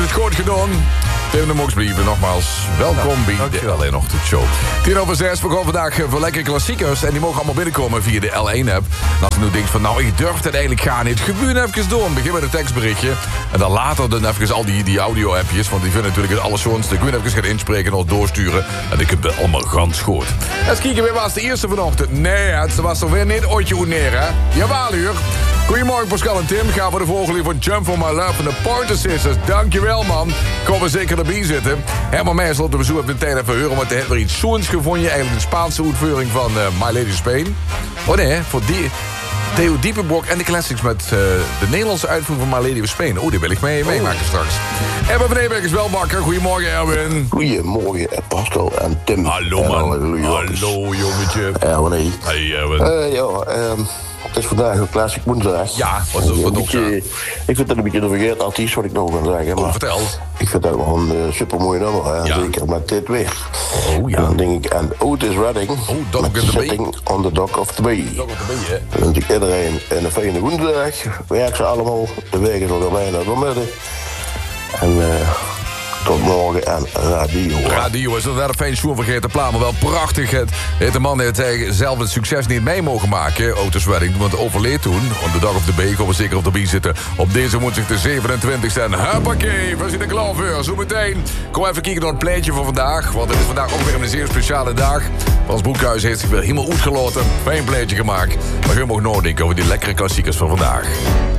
hebt het goed gedaan. Tim de Mox blijven nogmaals. Welkom bij de L1 Ochtendshow. 5:10, we gaan vandaag voor lekkere klassiekers. En die mogen allemaal binnenkomen via de L1-app. En als je nu denkt van, nou, ik durf het eigenlijk gaan niet. Gewoon even doen. Begin met een tekstberichtje. En dan later dan even al die audio-appjes. Want die vinden natuurlijk het allerschoonste. Gewoon even gaan inspreken of doorsturen. En ik heb het allemaal gans goed. Eens kijken, wie was de eerste vanochtend? Nee, het was er weer niet ooitje neer, hè? Jawel, uur. Goedemorgen Pascal en Tim. Ga voor de volgende van Jump for My Love van de Pointer Sisters. Dankjewel, man. Kom er zeker erbij zitten. Herman Meijers op de bezoek op de tijd even horen. Want hij heeft weer iets zoens gevonden. Eigenlijk de Spaanse uitvoering van My Lady Spain. Oh nee, voor die Theo Diepenbroek en de classics met de Nederlandse uitvoering van My Lady Spain. Oh, die wil ik meemaken straks. Erwin van Ebeek is wel wakker. Goedemorgen, Erwin. Goedemorgen, Pascal en Tim. Hallo, man. Hallo, jongetje. Erwin. Hey, Erwin. Het is vandaag een Classic Woensdag. Ja, wat is dat ook? Ik vind dat een beetje een vergeten artiest, wat ik nog kan zeggen. Oh, maar vertel. Ik vind dat wel een supermooi nummer, hè? Ja. Zeker met dit weer. Oh, ja. En dan denk ik aan Otis Redding, Dock met of the Bay. Sitting on the Dock of the Bay. Dock of the Bay, hè? Dan wens ik iedereen een fijne woensdag. Werk ze allemaal, de wegen nog bijna door midden. En tot morgen aan radio. Radio is inderdaad een fijn schoen vergeten plaat, maar wel prachtig. De man heeft zelf het succes niet mee mogen maken, Otis Redding, want overleed toen. On the Dock of the Bay, komen we zeker op de bie zitten. Op deze woensdag de 27e. En huppakee, we zitten klaar voor. Zo meteen. Kom even kijken naar het pleintje voor vandaag, want het is vandaag ook weer een zeer speciale dag. Frans Broekhuis heeft zich weer helemaal uitgelaten. Fijn pleintje gemaakt. Maar je mag nadenken over die lekkere klassiekers van vandaag.